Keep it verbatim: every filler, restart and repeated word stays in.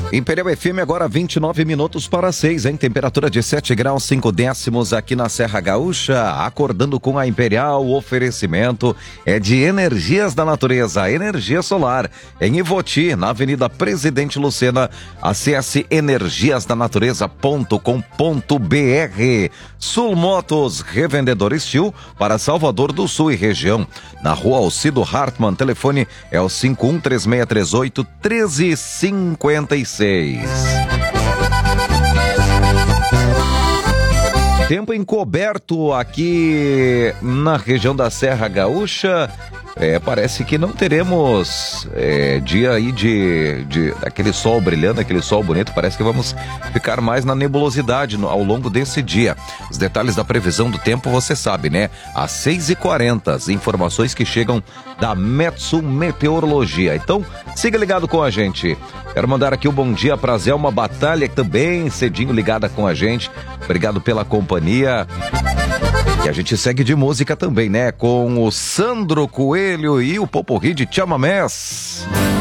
Imperial F M agora vinte e nove minutos para seis, hein? Temperatura de sete graus, cinco décimos aqui na Serra Gaúcha. Acordando com a Imperial, o oferecimento é de Energias da Natureza, energia solar. Em Ivoti, na Avenida Presidente Lucena, acesse energias da natureza ponto com ponto br. Sul Motos, revendedor Estil para Salvador do Sul e região. Na rua Alcido Hartmann, telefone é o cinco um três seis três oito, um três cinco seis. Tempo encoberto aqui na região da Serra Gaúcha. É, parece que não teremos é, dia aí de, de aquele sol brilhando, aquele sol bonito. Parece que vamos ficar mais na nebulosidade no, ao longo desse dia. Os detalhes da previsão do tempo você sabe, né? Às seis e quarenta, as informações que chegam da Metsu Meteorologia. Então, siga ligado com a gente. Quero mandar aqui um bom dia para Zelma Batalha, que também cedinho ligada com a gente. Obrigado pela companhia. E a gente segue de música também, né? Com o Sandro Coelho e o Poporri de Chamamés.